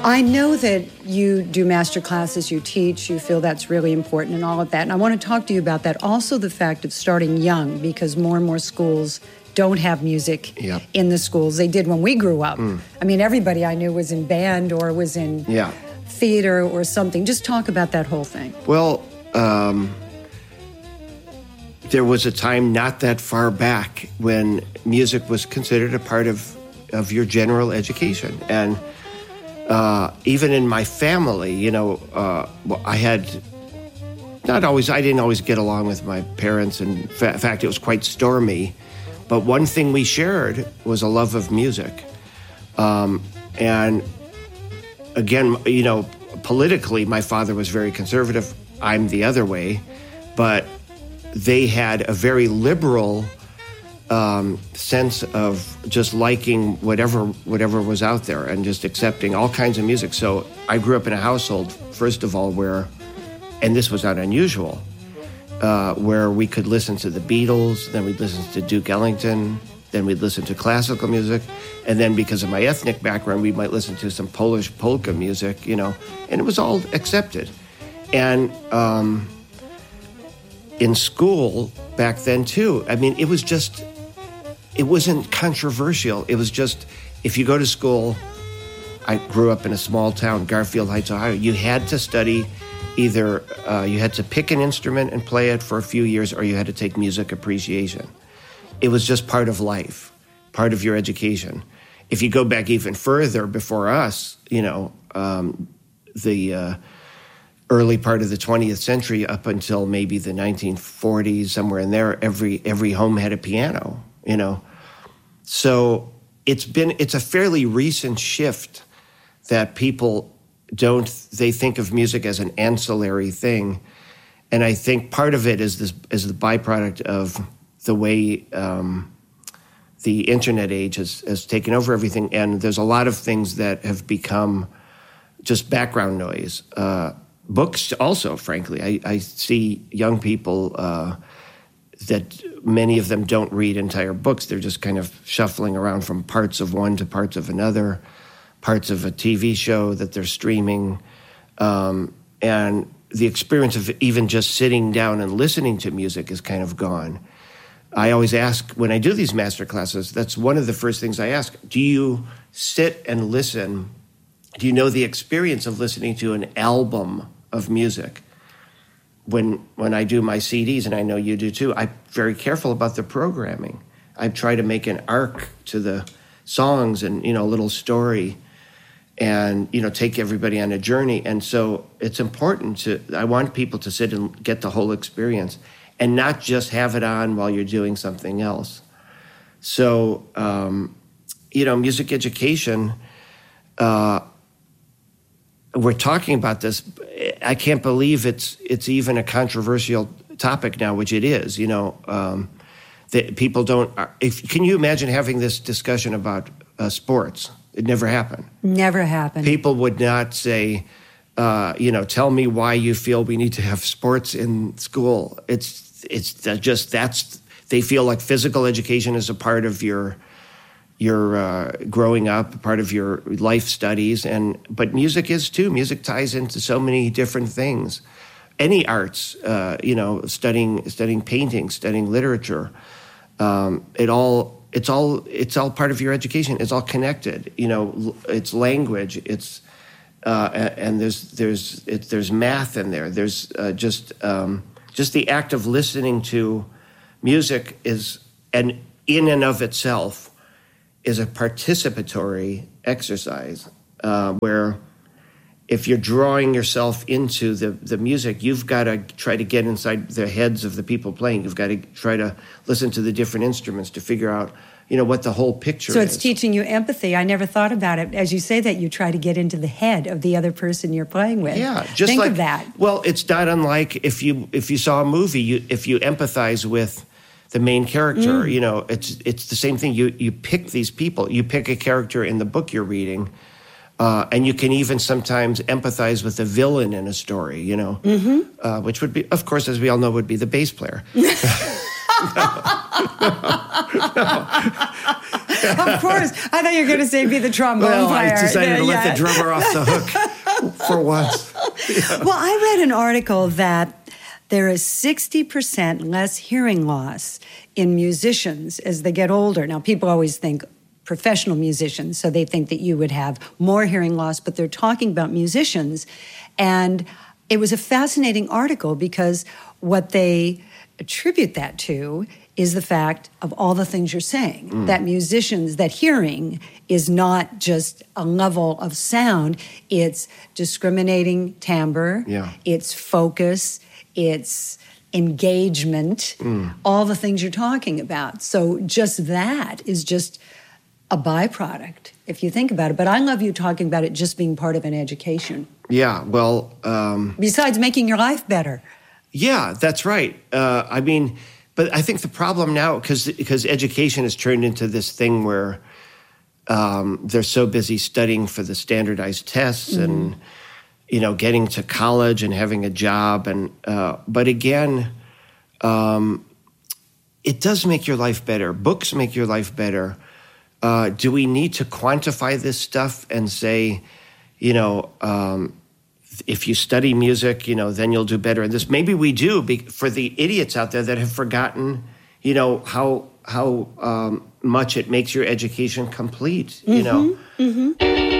I know that you do master classes, you teach, you feel that's really important and all of that. And I want to talk to you about that. Also the fact of starting young, because more and more schools don't have music in the schools. They did when we grew up. I mean, everybody I knew was in band or was in theater or something. Just talk about that whole thing. Well, there was a time not that far back when music was considered a part of your general education. And even in my family, you know, I didn't always get along with my parents. And in fact, it was quite stormy. But one thing we shared was a love of music. And again, you know, politically, my father was very conservative. I'm the other way. But they had a very liberal sense of just liking whatever was out there and just accepting all kinds of music. So I grew up in a household, first of all, where, and this was not unusual, where we could listen to the Beatles, then we'd listen to Duke Ellington, then we'd listen to classical music, and then because of my ethnic background, we might listen to some Polish polka music, you know, and it was all accepted. And in school back then too, I mean, it wasn't controversial. It was just, if you go to school, I grew up in a small town, Garfield Heights, Ohio, you had to study either, you had to pick an instrument and play it for a few years, or you had to take music appreciation. It was just part of life, part of your education. If you go back even further before us, you know, the early part of the 20th century up until maybe the 1940s, somewhere in there, every home had a piano, you know. So it's a fairly recent shift that people they think of music as an ancillary thing. And I think part of it is the byproduct of the way the internet age has taken over everything. And there's a lot of things that have become just background noise. Books also, frankly. I see young people that many of them don't read entire books. They're just kind of shuffling around from parts of one to parts of another, parts of a TV show that they're streaming. And the experience of even just sitting down and listening to music is kind of gone. I always ask, when I do these master classes, that's one of the first things I ask. Do you sit and listen? Do you know the experience of listening to an album of music? When I do my CDs, and I know you do too, I'm very careful about the programming. I try to make an arc to the songs and, you know, a little story and, you know, take everybody on a journey. And so it's important I want people to sit and get the whole experience and not just have it on while you're doing something else. So, you know, music education, we're talking about this. I can't believe it's even a controversial topic now, which it is. You know, that people don't. Can you imagine having this discussion about sports? It never happened. Never happened. People would not say, you know, tell me why you feel we need to have sports in school. It's just they feel like physical education is a part of your growing up, part of your life studies, but music is too. Music ties into so many different things. Any arts, you know, studying painting, studying literature, it's all part of your education. It's all connected. You know, it's language. It's and there's math in there. There's just the act of listening to music in and of itself is a participatory exercise where if you're drawing yourself into the music, you've got to try to get inside the heads of the people playing. You've got to try to listen to the different instruments to figure out, you know, what the whole picture is. So it's teaching you empathy. I never thought about it. As you say that, you try to get into the head of the other person you're playing with. Yeah, just think of that. Well, it's not unlike if you saw a movie, if you empathize with the main character, you know, it's the same thing. You pick these people. You pick a character in the book you're reading, and you can even sometimes empathize with the villain in a story, you know, which would be, of course, as we all know, would be the bass player. No. Of course. I thought you were going to say be the trombone player. I decided to let the drummer off the hook for once. Yeah. Well, I read an article that there is 60% less hearing loss in musicians as they get older. Now, people always think professional musicians, so they think that you would have more hearing loss, but they're talking about musicians. And it was a fascinating article because what they attribute that to is the fact of all the things you're saying, that musicians, that hearing is not just a level of sound, it's discriminating timbre, it's focus, it's engagement, all the things you're talking about. So just that is just a byproduct, if you think about it. But I love you talking about it just being part of an education. Yeah, well... besides making your life better. Yeah, that's right. I mean, but I think the problem now, because education has turned into this thing where they're so busy studying for the standardized tests and, you know, getting to college and having a job. And but again, it does make your life better. Books make your life better. Do we need to quantify this stuff and say, you know, if you study music, you know, then you'll do better in this? Maybe we do, for the idiots out there that have forgotten, you know, how much it makes your education complete, you know.